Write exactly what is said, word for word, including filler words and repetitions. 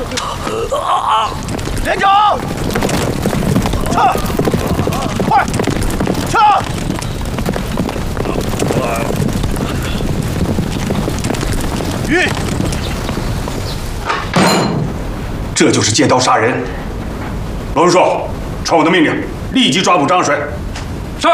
连长，撤！快，撤！鱼，这就是借刀杀人。罗文硕，传我的命令，立即抓捕张水。